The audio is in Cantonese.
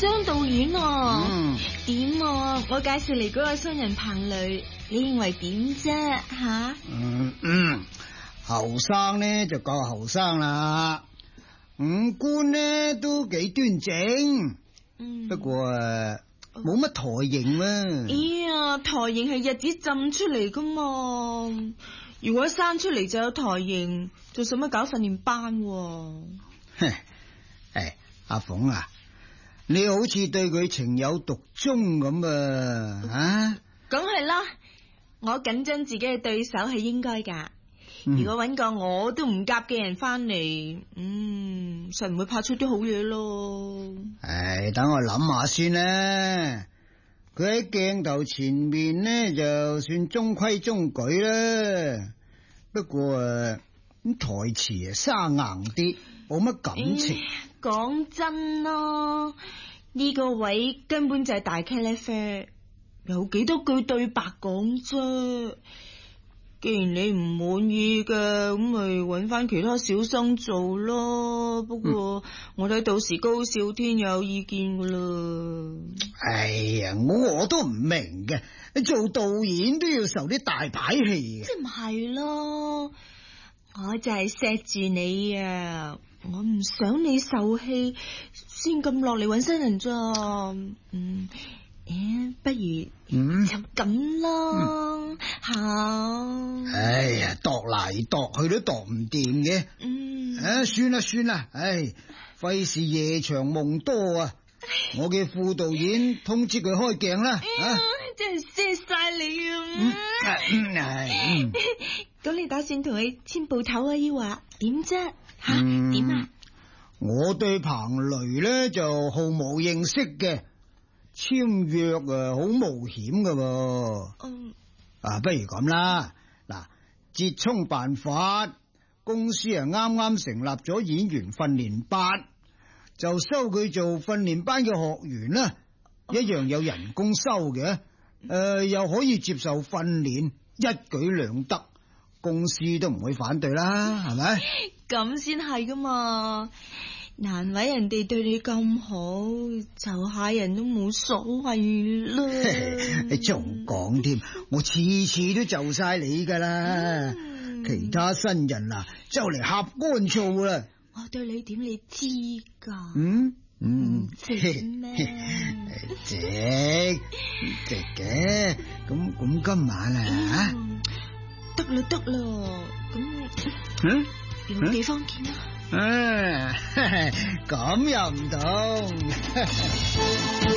張導演啊，點啊？我介紹嚟嗰個新人彭磊，你認為點啫？吓？ 後生呢就夠後生啦，五官呢都幾端正，不過冇乜台型啦。 咦呀，台型係日子浸出嚟噶嘛？如果生出嚟就有台型，做使乜搞訓練班？ 阿鳳啊，你好似對佢情有獨鍾咁啊？ 梗係啦，我緊張自己嘅對手係應該噶。如果搵個我都唔夾嘅人翻嚟，實唔會拍出啲好嘢咯。 等我諗下先啦。佢喺鏡頭前面呢，就算中規中矩啦，不過台詞生硬啲，冇乜感情。 講真咯，呢個位根本就係大茄喱啡，有幾多句對白講啫。既然你唔滿意嘅，咁咪搵翻其他小生做咯。不過我睇到時高少天有意見噶啦。 哎呀，我都唔明嘅，做導演都要受啲大牌戲嘅。 即係唔係咯？我就係錫住你啊！我唔想你受氣，先咁落嚟搵新人咋。不如就咁咯。好。 哎呀，度嚟度去都度唔掂嘅。算啦，費事夜長夢多啊！我嘅副導演通知佢開鏡啦。 真係謝晒你啊！咁你打算同佢簽部頭啊？要話點啫？點啊？ 我對彭磊呢就毫無認識嘅，簽約好冒險噶噃。不如咁啦，嗱，折衷辦法，公司啱啱成立咗演員訓練班，就收佢做訓練班嘅學員啦，一樣有人工收嘅，又可以接受訓練，一舉兩得，公司都唔會反對啦，係咪？ 咁先係噶嘛，難為人哋對你咁好，就下人都冇所謂啦。 你仲講添，我次次都就晒你噶啦，其他新人啊就嚟呷乾醋啦。 我對你點你知噶？值咩？ 值嘅，咁今晚啊得啦，咁有地方見啦。 咁又唔同。